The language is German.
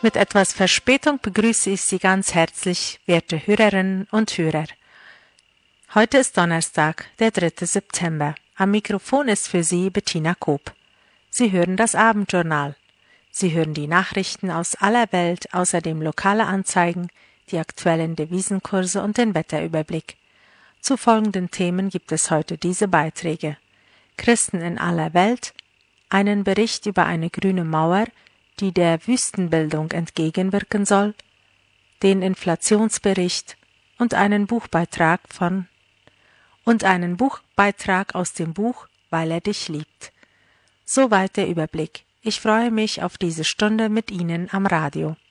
Mit etwas Verspätung begrüße ich Sie ganz herzlich, werte Hörerinnen und Hörer. Heute ist Donnerstag, der 3. September. Am Mikrofon ist für Sie Bettina Koop. Sie hören das Abendjournal. Sie hören die Nachrichten aus aller Welt, außerdem lokale Anzeigen, die aktuellen Devisenkurse und den Wetterüberblick. Zu folgenden Themen gibt es heute diese Beiträge: Christen in aller Welt, einen Bericht über eine grüne Mauer, die der Wüstenbildung entgegenwirken soll, den Inflationsbericht und einen Buchbeitrag aus dem Buch Weil er dich liebt. Soweit der Überblick. Ich freue mich auf diese Stunde mit Ihnen am Radio.